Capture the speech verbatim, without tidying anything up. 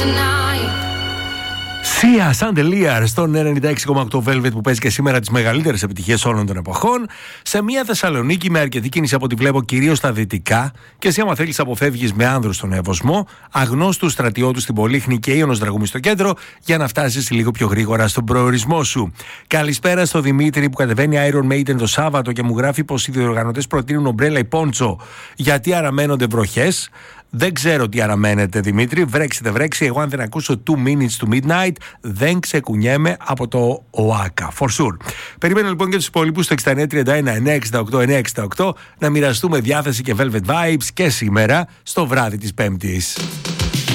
Σία Σαντελίαρ στον ενενήντα έξι κόμμα οκτώ Velvet που παίζει και σήμερα τις μεγαλύτερες επιτυχίες όλων των εποχών. Σε μια Θεσσαλονίκη με αρκετή κίνηση από ό,τι βλέπω κυρίως στα δυτικά. Και εσύ, άμα θέλεις, αποφεύγεις με άνδρους στον Εύωσμο, αγνώστου στρατιώτου στην Πολύχνη και Ίωνος Δραγούμη στο κέντρο, για να φτάσεις λίγο πιο γρήγορα στον προορισμό σου. Καλησπέρα στο Δημήτρη που κατεβαίνει Iron Maiden το Σάββατο και μου γράφει πως οι διοργανωτές προτείνουν ομπρέλα ή πόντσο γιατί αναμένονται βροχές. Δεν ξέρω τι αναμένετε, Δημήτρη. Βρέξει δεν βρέξει. Εγώ, αν δεν ακούσω two minutes to midnight, δεν ξεκουνιέμαι από το ΟΑΚΑ. For sure. Περιμένω λοιπόν και τους υπόλοιπους στο εξήντα εννέα τριάντα ένα εννιακόσια εξήντα οκτώ εννιακόσια εξήντα οκτώ να μοιραστούμε διάθεση και Velvet Vibes και σήμερα στο βράδυ της Πέμπτης.